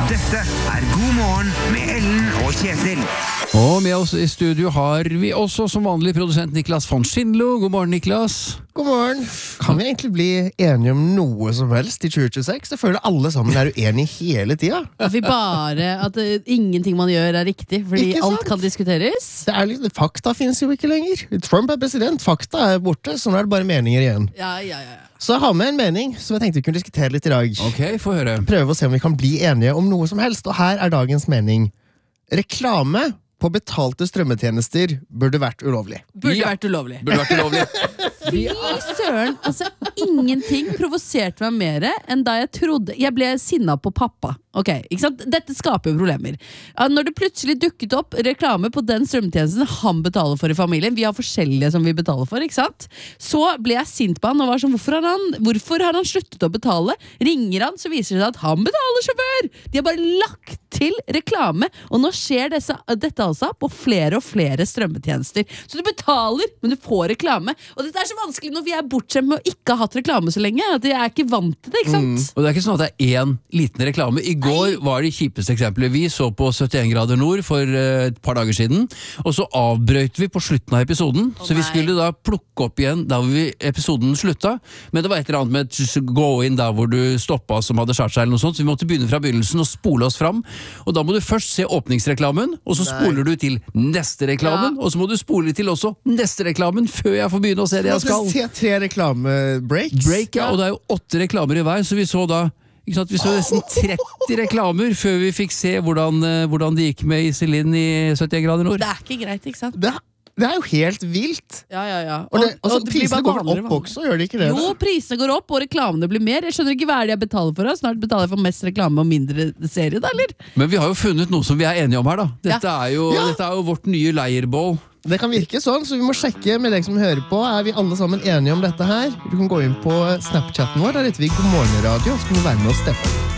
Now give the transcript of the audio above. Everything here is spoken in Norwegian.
Dette God morgen med Ellen og Kjetil. Og med oss i studio har vi også som vanlig produsent Niklas von Schindlo. God morgen, Niklas. God morgen. Kan vi egentlig bli enige om noe som helst i 2026? Jeg føler alle sammen uenige hele tiden. At ingenting man gjør riktig, fordi Ikke sant? alt kan diskuteres. Fakta finnes jo ikke lenger. Trump president, fakta borte, så nå det bare meninger igjen. Ja. Så jeg har med en mening som jeg tenkte vi kunne diskutere litt i dag. Ok, få høre. Prøve å se om vi kan bli enige om noe som helst, og her dagens mening. Reklame på betalte strømmetjenester burde vært ulovlig. Burde vært ulovlig. Burde vært ulovlig. Fy søren, ingenting provoserte meg mer enn da jeg trodde. Jeg ble sinnet på pappa. Ok, ikke sant? Dette skaper jo problemer. Når det plutselig dukket opp reklame på den strømtjenesten han betaler for i familien, vi har forskjellige som vi betaler for, ikke sant? Så ble jeg sint på han og var sånn, hvorfor har han sluttet å betale? Ringer han, så viser det seg at han betaler sjåfør! De har bare lagt til reklame, og nå skjer dette altså på flere og flere strømmetjenester. Så du betaler, men du får reklame. Og dette så vanskelig når vi bortskjemt med å ikke ha hatt reklame så lenge, at jeg ikke vant til det, ikke sant? Og det ikke sånn at det en liten reklame. I går var det kjipeste eksempelet. Vi så på 71 grader nord for et par dager siden, og så avbrøt vi på slutten av episoden, så vi skulle da plukke opp igjen der hvor episoden slutta, men det var et eller annet med gå inn der hvor du stoppet som hadde skjart seg eller noe sånt, så vi måtte begynne fra begynnelsen og spole oss fram, og da må du først se åpningsreklamen, og så spoler du til neste reklamen, og så må du spole til også neste reklamen før jeg får begynne å se det jeg skal. Se 3 reklamebreaks. Ja, og det jo 8 reklamer i hver, så vi så da vi så nesten 30 reklamer før vi fikk se hvordan det gikk med Iselin i 71 grader nord. Det ikke greit, ikke sant? Det jo helt vilt. Ja. Og prisene går vel opp også, gjør det ikke det? Jo, prisene går opp, og reklamene blir mer. Jeg skjønner ikke hva det jeg betaler for. Snart betaler jeg for mest reklame og mindre serie, da, eller? Men vi har jo funnet noe som vi enige om her, da. Dette er jo vårt nye leirbål. Det kan virke sånn, så vi må sjekke med deg som hører på. Vi alle sammen enige om dette her? Du kan gå inn på Snapchatten vår, der heter vi God morgen radio, så kan du være med og steppe.